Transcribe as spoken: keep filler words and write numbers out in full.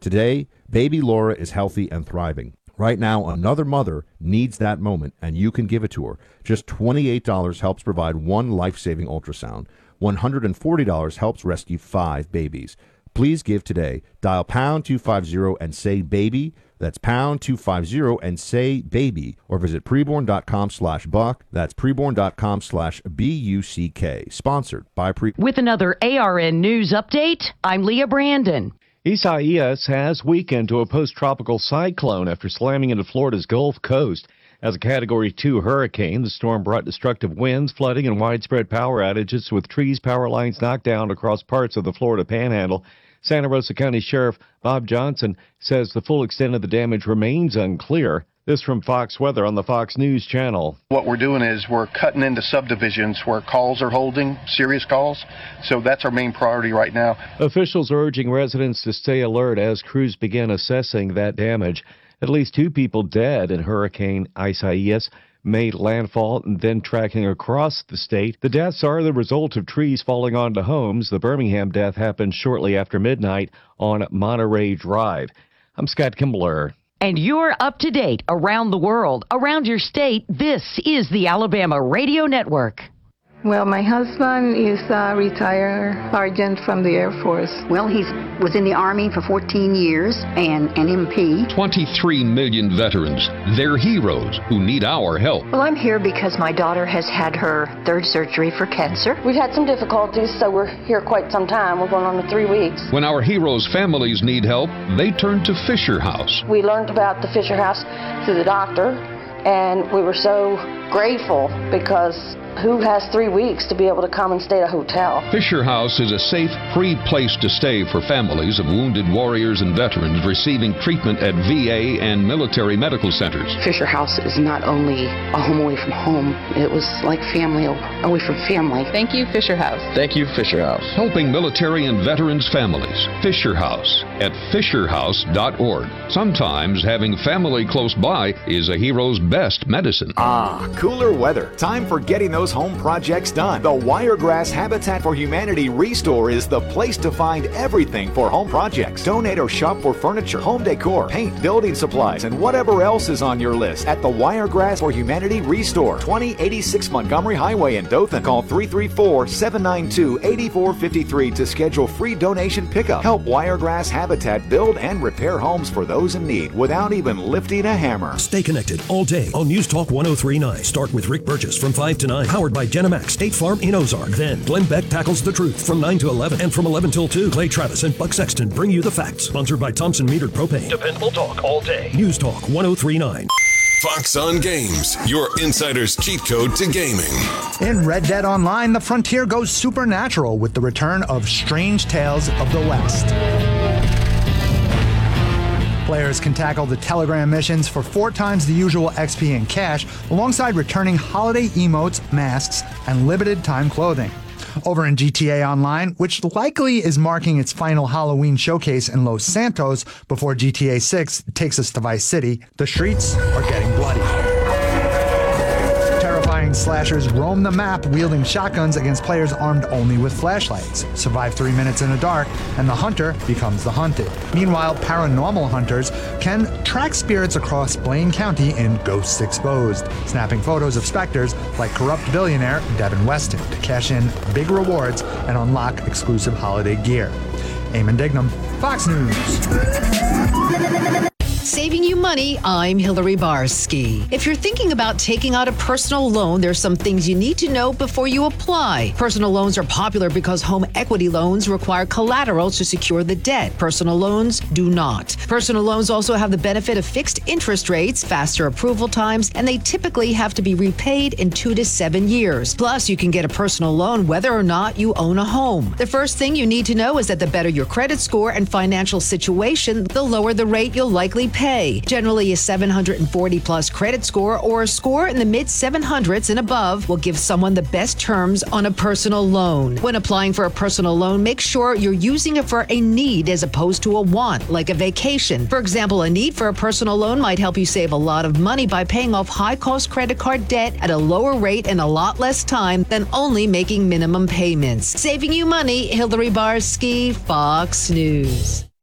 Today, baby Laura is healthy and thriving. Right now, another mother needs that moment, and you can give it to her. Just twenty-eight dollars helps provide one life-saving ultrasound. one hundred forty dollars helps rescue five babies. Please give today. Dial pound two fifty and say baby. That's pound two fifty and say baby. Or visit preborn.com slash buck. That's preborn.com slash B U C K. Sponsored by Preborn. With another A R N News update, I'm Leah Brandon. Isaias has weakened to a post-tropical cyclone after slamming into Florida's Gulf Coast. As a Category two hurricane, the storm brought destructive winds, flooding, and widespread power outages with trees, power lines knocked down across parts of the Florida Panhandle. Santa Rosa County Sheriff Bob Johnson says the full extent of the damage remains unclear. This from Fox Weather on the Fox News Channel. What we're doing is we're cutting into subdivisions where calls are holding, serious calls. So that's our main priority right now. Officials are urging residents to stay alert as crews begin assessing that damage. At least two people dead in Hurricane Isaias made landfall and then tracking across the state. The deaths are the result of trees falling onto homes. The Birmingham death happened shortly after midnight on Monterey Drive. I'm Scott Kimbler. And you're up to date around the world, around your state. This is the Alabama Radio Network. Well, my husband is a retired sergeant from the Air Force. Well, he was in the Army for fourteen years and an M P. twenty-three million veterans. They're heroes who need our help. Well, I'm here because my daughter has had her third surgery for cancer. We've had some difficulties, so we're here quite some time. We're going on to three weeks. When our heroes' families need help, they turn to Fisher House. We learned about the Fisher House through the doctor, and we were so grateful because who has three weeks to be able to come and stay at a hotel? Fisher House is a safe, free place to stay for families of wounded warriors and veterans receiving treatment at V A and military medical centers. Fisher House is not only a home away from home, it was like family away from family. Thank you, Fisher House. Thank you, Fisher House. Helping military and veterans' families. Fisher House at fisher house dot org. Sometimes having family close by is a hero's best medicine. Ah, cooler weather. Time for getting those home projects done. The Wiregrass Habitat for Humanity Restore is the place to find everything for home projects. Donate or shop for furniture, home decor, paint, building supplies, and whatever else is on your list at the Wiregrass for Humanity Restore, twenty eighty-six Montgomery Highway in Dothan. Call three three four, seven nine two, eight four five three to schedule free donation pickup. Help Wiregrass Habitat build and repair homes for those in need without even lifting a hammer. Stay connected all day on News Talk one oh three point nine. Start with Rick Burgess from five to nine. Powered by Genemax State Farm in Ozark. Then Glenn Beck tackles the truth from nine to eleven. And from eleven till two, Clay Travis and Buck Sexton bring you the facts. Sponsored by Thompson Metered Propane. Dependable talk all day. News Talk one oh three point nine. Fox on Games, your insider's cheat code to gaming. In Red Dead Online, the frontier goes supernatural with the return of Strange Tales of the West. Players can tackle the Telegram missions for four times the usual X P and cash, alongside returning holiday emotes, masks, and limited time clothing. Over in G T A Online, which likely is marking its final Halloween showcase in Los Santos before G T A six takes us to Vice City, the streets are getting bloody. Terrifying slashers roam the map wielding shotguns against players armed only with flashlights. Survive three minutes in the dark, and the hunter becomes the hunted. Meanwhile, paranormal hunters can track spirits across Blaine County in Ghosts Exposed, snapping photos of specters like corrupt billionaire Devin Weston to cash in big rewards and unlock exclusive holiday gear. Eamon Dignam, Fox News. Saving you money, I'm Hillary Barsky. If you're thinking about taking out a personal loan, there's some things you need to know before you apply. Personal loans are popular because home equity loans require collateral to secure the debt. Personal loans do not. Personal loans also have the benefit of fixed interest rates, faster approval times, and they typically have to be repaid in two to seven years. Plus, you can get a personal loan whether or not you own a home. The first thing you need to know is that the better your credit score and financial situation, the lower the rate you'll likely pay. Generally, a seven forty plus credit score or a score in the mid seven hundreds and above will give someone the best terms on a personal loan. When applying for a personal loan, make sure you're using it for a need as opposed to a want, like a vacation. For example, a need for a personal loan might help you save a lot of money by paying off high-cost credit card debt at a lower rate and a lot less time than only making minimum payments. Saving you money, Hillary Barsky, Fox News.